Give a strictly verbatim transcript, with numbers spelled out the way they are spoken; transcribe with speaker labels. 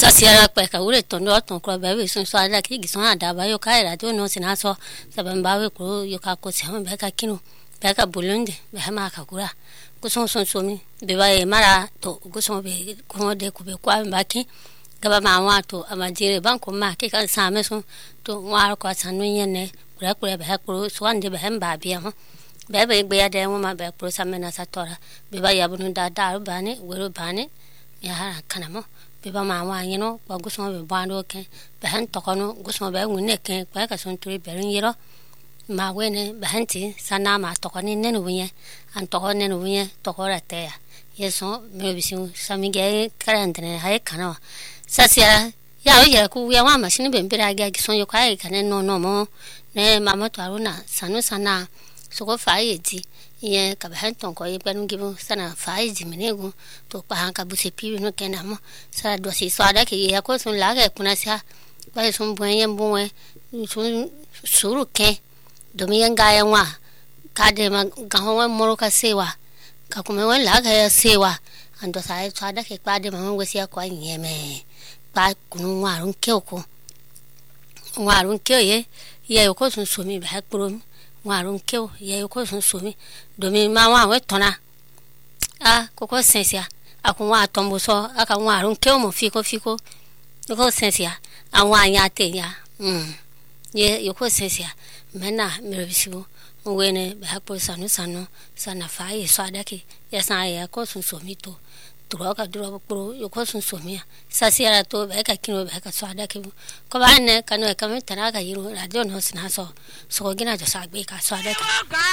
Speaker 1: Sasiara kwa ule tondo tonkro bawe sun so ala ki gison ada ba yo kai radio no sinaso saban bawe ko yo ka ko se ba ka kinu ba ka bulunde ba ma ka kura ko son son so mi be ba e mara to ko son be ko de ko be kwa ba ki gaba ma wa to amajire ban ko ma ki kan sa me so to wa ko sanu yene kura kura ba ko so ande ba hem ba bia ho ba ba gbe ya de mo ma ba ko sa me na sa tora be ba ya bunu da da ba ne wero ba ne ya ha kana mo Biba ma you know, but go some of bando can, the hand tocono, go some of a neck, quack a son to bearing yero. Ma wene, Bahanti, Sanama, toconi nenuia, and tocon nenuia, tocora tea. Yes, so maybe some gay current and high canoe. Sasia, ya, ya, we are one machine, but I get son your quiet can no no more. Ne, Mamma Taruna, Sanu Sana, so go fire. Ye kabahanton ko yebanu gibu sana faizi menego to pahanka buse piwi no kenamo sa dosi swada ke ya ko sun laga kuna sa ba sun buyen buwe sun suru ke domiyan gaya wa ka de ma gaho moro ka sewa ka kuma wan laga ya sewa ando sa swada ke pa de ma ngo sia ko yeme pa kunu warun ke ko warun ke ye ye ko sun sumi ba hakuru warun keo ye ko sun sumi domi ma wa we tona a koko sensia akunwa tombo so aka warun keo mo fiko fiko ko sensia anwa nya te ya mm ye yoko sensia mena mirabisigo wene ba ko sanu sanu sana fa ye so adake ya sa ye ko sun sumi to droga droga pro yoko sun sumi sasia to ba ka kino ba ka so adake ko ba ne kanu ka me tana ka yiro radio no sina so so gina jo sa be ka so adake